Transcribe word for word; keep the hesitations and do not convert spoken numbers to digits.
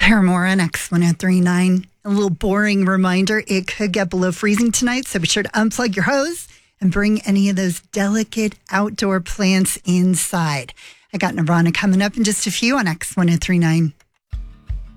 Paramore on X ten thirty-nine. A little boring reminder, it could get below freezing tonight, so be sure to unplug your hose and bring any of those delicate outdoor plants inside. I got Nirvana coming up in just a few on X ten thirty-nine.